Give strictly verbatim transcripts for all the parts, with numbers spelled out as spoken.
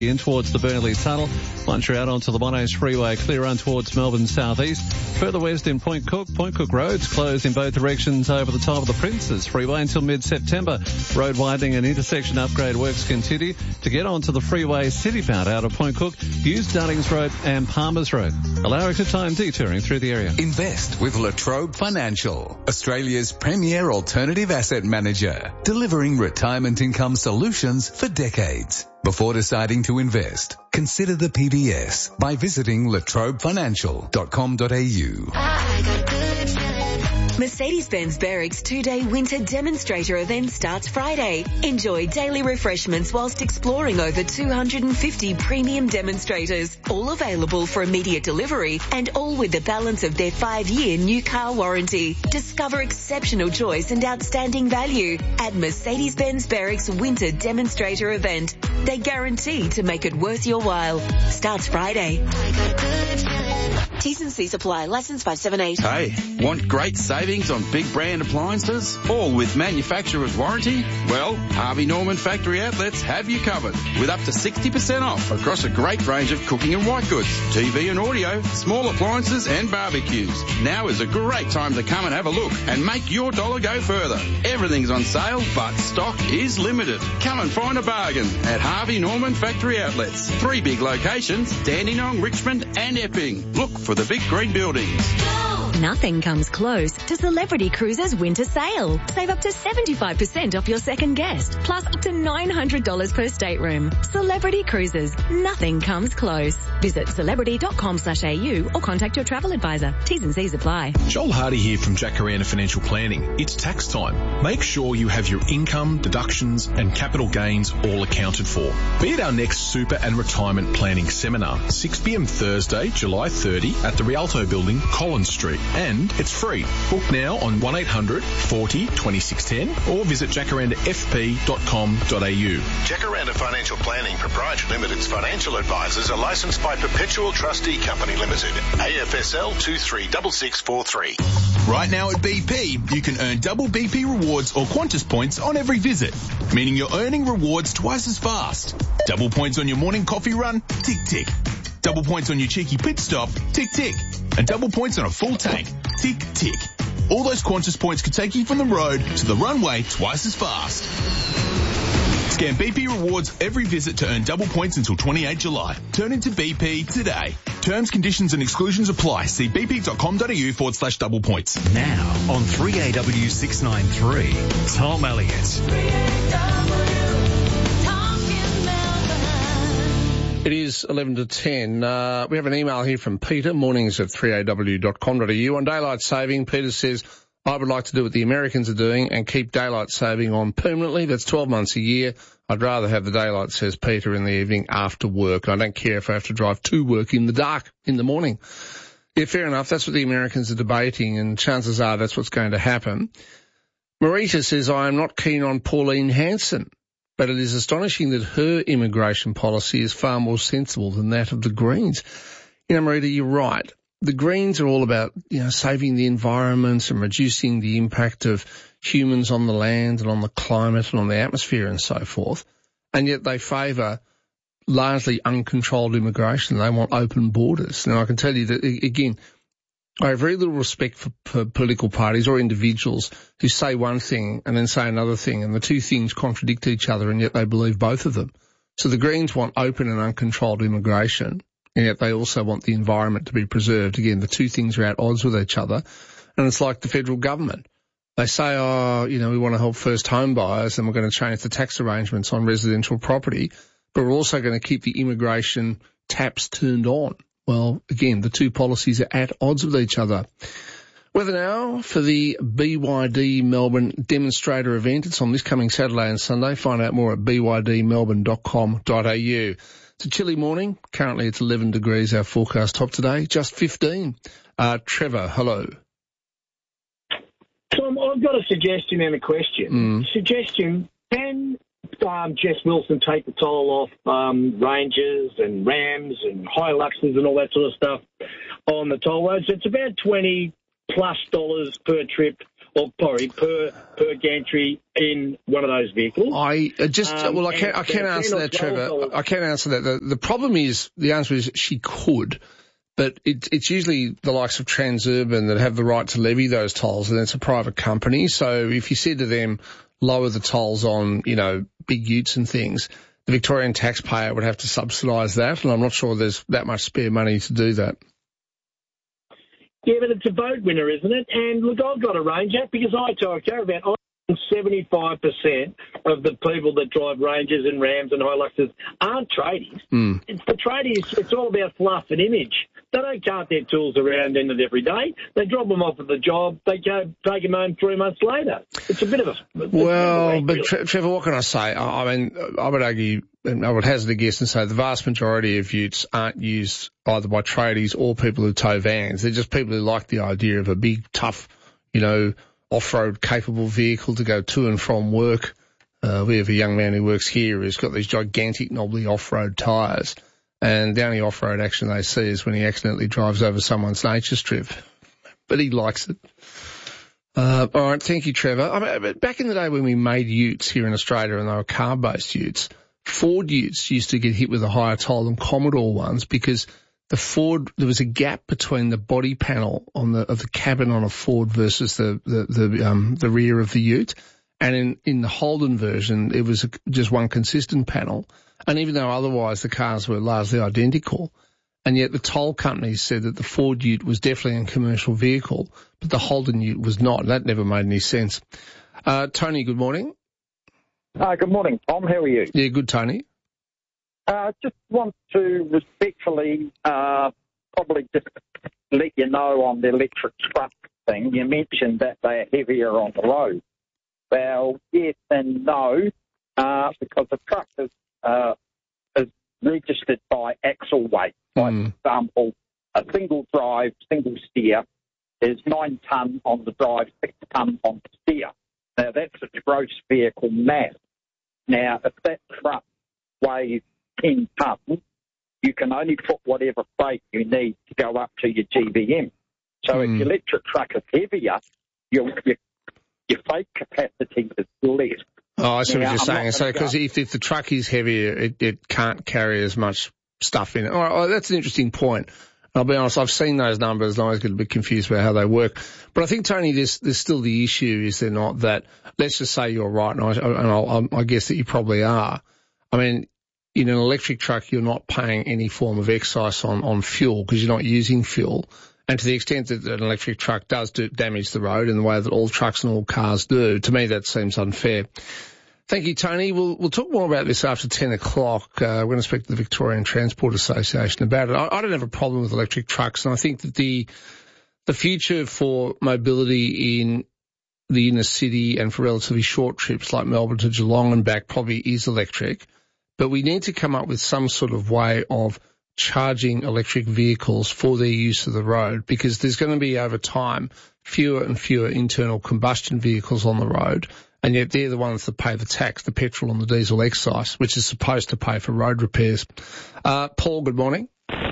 in towards the Burnley Tunnel. Once you're out onto the Monash Freeway, clear run towards Melbourne southeast. Further west in Point Cook, Point Cook Roads closed in both directions over the top of the Princes Freeway until mid-September. Road widening and intersection upgrade works continue. To get onto the freeway citybound out of Point Cook, use Dunnings Road and Palmers Road. Allow extra time detouring through the area. Invest with Latrobe Financial, Australia's premier alternative asset manager, delivering retirement income solutions for decades. Before deciding to invest, consider the P B S by visiting latrobe financial dot com dot a u. Mercedes-Benz Berwick's two-day winter demonstrator event starts Friday. Enjoy daily refreshments whilst exploring over two hundred fifty premium demonstrators, all available for immediate delivery and all with the balance of their five-year new car warranty. Discover exceptional choice and outstanding value at Mercedes-Benz Berwick's winter demonstrator event. They guarantee to make it worth your while. Starts Friday. T's and C's apply. Licence five seven eight. Hey, want great savings on big brand appliances, all with manufacturer's warranty? Well, Harvey Norman Factory Outlets have you covered with up to sixty percent off across a great range of cooking and white goods, T V and audio, small appliances and barbecues. Now is a great time to come and have a look and make your dollar go further. Everything's on sale, but stock is limited. Come and find a bargain at Harvey Norman Factory Outlets. Three big locations, Dandenong, Richmond and Epping. Look for the big green buildings. Nothing comes close to Celebrity Cruises winter sale. Save up to seventy-five percent off your second guest, plus up to nine hundred dollars per stateroom. Celebrity Cruises. Nothing comes close. Visit celebrity dot com slash a u or contact your travel advisor. T's and C's apply. Joel Hardy here from Jacaranda Financial Planning. It's tax time. Make sure you have your income, deductions and capital gains all accounted for. Be at our next super and retirement planning seminar, six p m Thursday, July thirtieth at the Rialto Building, Collins Street. And it's free. Book now on one eight hundred forty twenty-six ten or visit jacaranda f p dot com dot a u. Jacaranda Financial Planning Proprietary Limited's financial advisors are licensed by Perpetual Trustee Company Limited, A F S L two three six six four three. Right now at B P, you can earn double B P rewards or Qantas points on every visit, meaning you're earning rewards twice as fast. Double points on your morning coffee run? Tick, tick. Double points on your cheeky pit stop? Tick, tick. And double points on a full tank? Tick, tick. All those Qantas points could take you from the road to the runway twice as fast. Scan B P rewards every visit to earn double points until twenty-eighth of July. Turn into B P today. Terms, conditions and exclusions apply. See bp.com.au forward slash double points. Now on three A W six ninety-three, Tom Elliott. It is eleven to ten. Uh, we have an email here from Peter, mornings at three a w dot com dot a u. On daylight saving, Peter says, I would like to do what the Americans are doing and keep daylight saving on permanently. That's twelve months a year. I'd rather have the daylight, says Peter, in the evening after work. I don't care if I have to drive to work in the dark in the morning. Yeah, fair enough. That's what the Americans are debating, and chances are that's what's going to happen. Marita says, I am not keen on Pauline Hanson, but it is astonishing that her immigration policy is far more sensible than that of the Greens. You know, Marita, you're right. The Greens are all about, you know, saving the environment and reducing the impact of humans on the land and on the climate and on the atmosphere and so forth. And yet they favour largely uncontrolled immigration. They want open borders. Now, I can tell you that, again, I have very little respect for, for political parties or individuals who say one thing and then say another thing, and the two things contradict each other, and yet they believe both of them. So the Greens want open and uncontrolled immigration, and yet they also want the environment to be preserved. Again, the two things are at odds with each other, and it's like the federal government. They say, oh, you know, we want to help first home buyers and we're going to change the tax arrangements on residential property, but we're also going to keep the immigration taps turned on. Well, again, the two policies are at odds with each other. Weather now for the B Y D Melbourne demonstrator event. It's on this coming Saturday and Sunday. Find out more at b y d melbourne dot com dot a u. It's a chilly morning. Currently it's eleven degrees, our forecast top today. Just fifteen. Uh, Trevor, hello. Tom, I've got a suggestion and a question. Mm. Suggestion, can um, Jess Wilson take the toll off um, Rangers and Rams and Hiluxes and all that sort of stuff on the toll roads? It's about twenty plus dollars per trip or sorry, per per gantry in one of those vehicles. I uh, just Um, well, I can't I and can't they're answer not that, Trevor. twelve dollars. I can't answer that. The, the problem is the answer is she could. But it, it's usually the likes of Transurban that have the right to levy those tolls, and it's a private company. So if you said to them, lower the tolls on, you know, big utes and things, the Victorian taxpayer would have to subsidise that, and I'm not sure there's that much spare money to do that. Yeah, but it's a vote winner, isn't it? And look, I've got a Ranger because I tow a caravan. I think seventy-five percent of the people that drive Rangers and Rams and Hiluxes aren't tradies. Mm. It's the tradies. It's all about fluff and image. They don't cart their tools around in it every day. They drop them off at the job. They go take them home three months later. It's a bit of a... Well, but Tre- Trevor, what can I say? I, I mean, I would argue, and I would hazard a guess and say the vast majority of utes aren't used either by tradies or people who tow vans. They're just people who like the idea of a big, tough, you know, off-road capable vehicle to go to and from work. Uh, we have a young man who works here who's got these gigantic, knobbly off-road tyres. And the only off-road action they see is when he accidentally drives over someone's nature strip. But he likes it. Uh, all right, thank you, Trevor. I mean, back in the day when we made utes here in Australia and they were car-based utes, Ford utes used to get hit with a higher toll than Commodore ones because the Ford, there was a gap between the body panel on the of the cabin on a Ford versus the the the, um, the rear of the ute. And in, in the Holden version, it was a, just one consistent panel. And even though otherwise the cars were largely identical, and yet the toll companies said that the Ford ute was definitely a commercial vehicle, but the Holden ute was not. That never made any sense. Uh, Tony, good morning. Uh, good morning, Tom. How are you? Yeah, good, Tony. Uh, just want to respectfully uh, probably just let you know on the electric truck thing. You mentioned that they're heavier on the road. Well, yes and no, uh, because the truck is, uh, is registered by axle weight. For Mm. example, a single drive, single steer is nine tonne on the drive, six tonne on the steer. Now, that's a gross vehicle mass. Now, if that truck weighs ten tonnes, you can only put whatever freight you need to go up to your G V M. So Mm. if your electric truck is heavier, your, your, your freight capacity is less. Oh, I see Now, what you're I'm saying. not So, gonna because go- if, if the truck is heavier, it, it can't carry as much stuff in it. All right, oh, that's an interesting point. I'll be honest, I've seen those numbers and I always get a bit confused about how they work. But I think, Tony, there's, there's still the issue, is there not, that let's just say you're right, and, I, and I'll, I guess that you probably are. I mean, in an electric truck, you're not paying any form of excise on, on fuel because you're not using fuel. And to the extent that an electric truck does do damage the road in the way that all trucks and all cars do, to me that seems unfair. Thank you, Tony. We'll, we'll talk more about this after ten o'clock. Uh, we're going to speak to the Victorian Transport Association about it. I, I don't have a problem with electric trucks, and I think that the the future for mobility in the inner city and for relatively short trips like Melbourne to Geelong and back probably is electric. But we need to come up with some sort of way of charging electric vehicles for their use of the road, because there's going to be, over time, fewer and fewer internal combustion vehicles on the road. And yet they're the ones that pay the tax, the petrol and the diesel excise, which is supposed to pay for road repairs. Uh, Paul, good morning.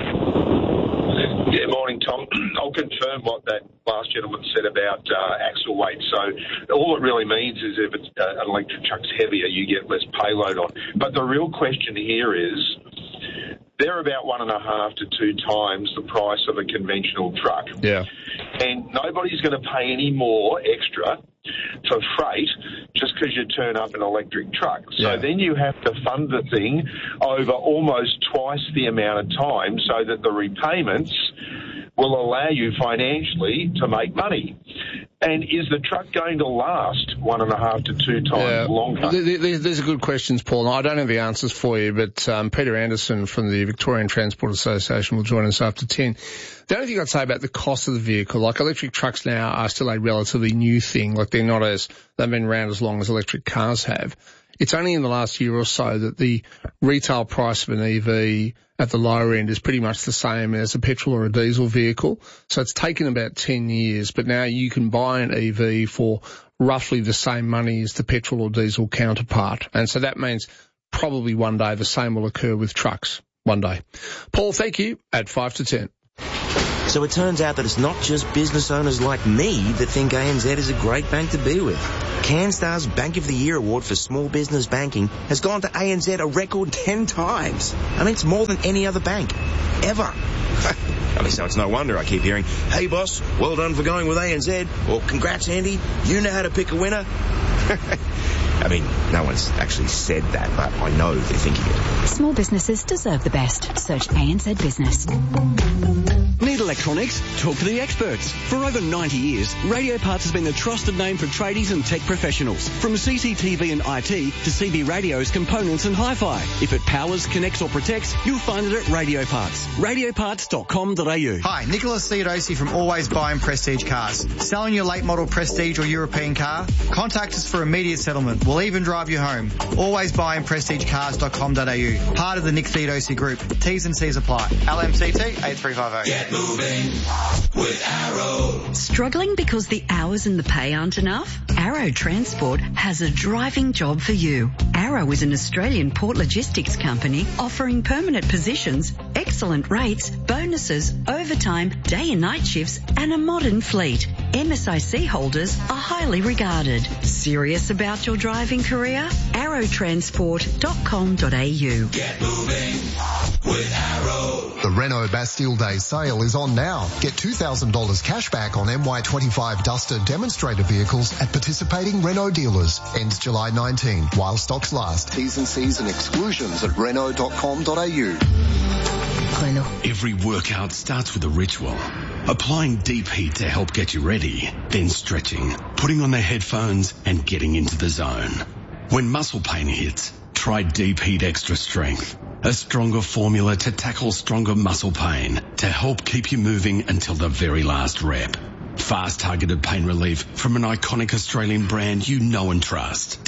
Yeah, morning, Tom. I'll confirm what that last gentleman said about uh, axle weight. So all it really means is if it's, uh, an electric truck's heavier, you get less payload on. But the real question here is, they're about one and a half to two times the price of a conventional truck. Yeah. And nobody's going to pay any more extra for freight just because you turn up an electric truck. So Yeah. then you have to fund the thing over almost twice the amount of time so that the repayments will allow you financially to make money. And is the truck going to last one and a half to two times Yeah. longer? Th- th- These are good questions, Paul. I don't have the answers for you, but um, Peter Anderson from the Victorian Transport Association will join us after ten. The only thing I'd say about the cost of the vehicle, like electric trucks now are still a relatively new thing. Like they're not as, they've been around as long as electric cars have. It's only in the last year or so that the retail price of an E V at the lower end is pretty much the same as a petrol or a diesel vehicle. So it's taken about ten years, but now you can buy an E V for roughly the same money as the petrol or diesel counterpart. And so that means probably one day the same will occur with trucks. One day. Paul, thank you. At five to ten. So it turns out that it's not just business owners like me that think A N Z is a great bank to be with. CanStar's Bank of the Year award for small business banking has gone to A N Z a record ten times. I mean, it's more than any other bank, ever. I mean, so it's no wonder I keep hearing, hey boss, well done for going with A N Z, or congrats Andy, you know how to pick a winner. I mean, no one's actually said that, but I know they're thinking it. Small businesses deserve the best. Search A N Z Business. Need electronics? Talk to the experts. For over ninety years, Radio Parts has been the trusted name for tradies and tech professionals. From C C T V and I T to C B radios, components and hi-fi. If it powers, connects or protects, you'll find it at Radio Parts. radio parts dot com dot a u. Hi, Nicholas Theodosi from Always Buy and Prestige Cars. Selling your late model Prestige or European car? Contact us for immediate settlement. We'll even drive you home. Always Buy and Prestige Cars dot com dot a u. Part of the Nick Theodosi Group. T's and C's apply. L M C T eight three five zero. Get moving with Arrow. Struggling because the hours and the pay aren't enough? Arrow Transport has a driving job for you. Arrow is an Australian port logistics company offering permanent positions, excellent rates, bonuses, overtime, day and night shifts, and a modern fleet. M S I C holders are highly regarded. Serious about your driving career? arrow transport dot com dot a u. Get moving with Arrow. The Renault Bastille Day sale is on now. Get two thousand dollars cash back on M Y twenty-five Duster demonstrator vehicles at participating Renault dealers. Ends July nineteenth while stocks last. T's and C's and exclusions at renault dot com dot a u. Every workout starts with a ritual. Applying deep heat to help get you ready, then stretching, putting on the headphones and getting into the zone. When muscle pain hits, try Deep Heat Extra Strength, a stronger formula to tackle stronger muscle pain to help keep you moving until the very last rep. Fast targeted pain relief from an iconic Australian brand you know and trust.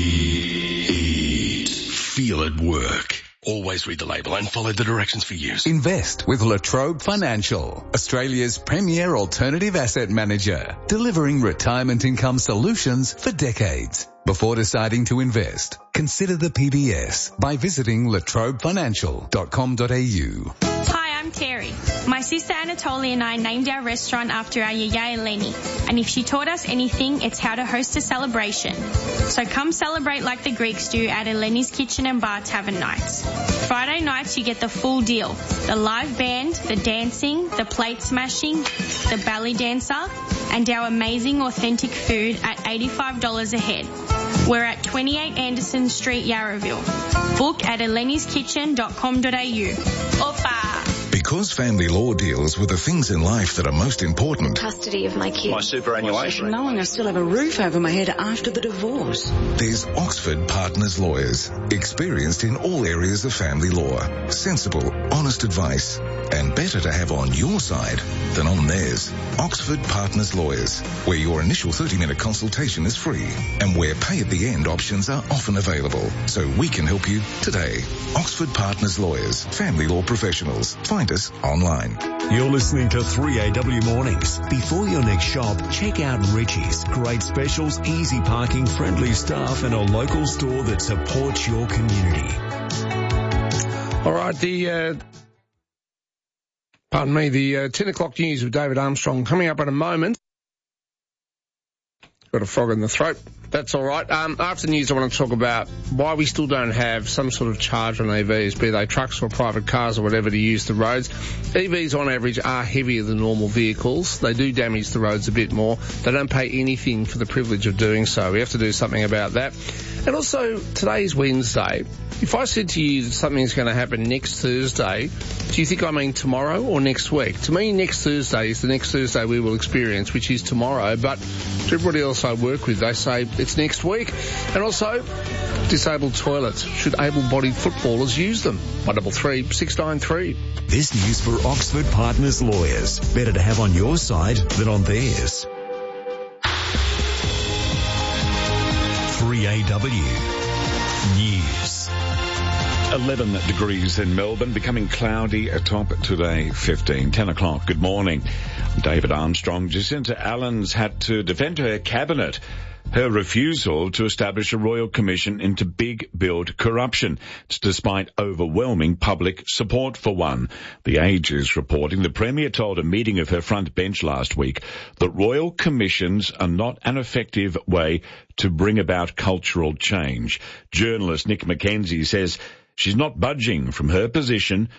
Deep. Feel it work. Always read the label and follow the directions for use. Invest with Latrobe Financial, Australia's premier alternative asset manager, delivering retirement income solutions for decades. Before deciding to invest, consider the P B S by visiting latrobe financial dot com dot a u. Hi, I'm Terry. My sister Anatolia and I named our restaurant after our yaya Eleni, and if she taught us anything, it's how to host a celebration. So come celebrate like the Greeks do at Eleni's Kitchen and Bar Tavern Nights. Friday nights you get the full deal. The live band, the dancing, the plate smashing, the belly dancer, and our amazing authentic food at eighty-five dollars a head. We're at twenty-eight Anderson Street, Yarraville. Book at elenis kitchen dot com dot a u. Opa! Because family law deals with the things in life that are most important. Custody of my kids. My superannuation. Knowing I still have a roof over my head after the divorce. There's Oxford Partners Lawyers, experienced in all areas of family law. Sensible, honest advice, and better to have on your side than on theirs. Oxford Partners Lawyers, where your initial thirty-minute consultation is free and where pay at the end options are often available. So we can help you today. Oxford Partners Lawyers, family law professionals. Find us online. You're listening to three A W Mornings. Before your next shop, check out Richie's. Great specials, easy parking, friendly staff, and a local store that supports your community. All right, the, uh, pardon me, the uh, ten o'clock news with David Armstrong coming up in a moment. Got a frog in the throat. That's all right. Um, after the news, I want to talk about why we still don't have some sort of charge on E Vs, be they trucks or private cars or whatever, to use the roads. E Vs, on average, are heavier than normal vehicles. They do damage the roads a bit more. They don't pay anything for the privilege of doing so. We have to do something about that. And also, today's Wednesday. If I said to you that something's going to happen next Thursday, do you think I mean tomorrow or next week? To me, next Thursday is the next Thursday we will experience, which is tomorrow. But to everybody else I work with, they say it's next week. And also, disabled toilets. Should able-bodied footballers use them? one double three six nine three. This news for Oxford Partners Lawyers. Better to have on your side than on theirs. three A W News. eleven degrees in Melbourne, becoming cloudy atop today, fifteen. ten o'clock, good morning. I'm David Armstrong. Jacinta Allen's had to defend her cabinet her refusal to establish a royal commission into big build corruption, despite overwhelming public support for one. The Age is reporting the Premier told a meeting of her front bench last week that royal commissions are not an effective way to bring about cultural change. Journalist Nick McKenzie says she's not budging from her position